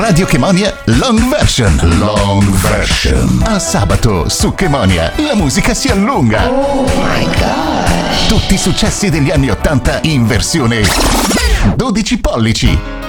Radio Chemonia Long Version. Long Version. A sabato su Chemonia la musica si allunga. Oh my God. Tutti i successi degli anni '80 in versione 12 pollici.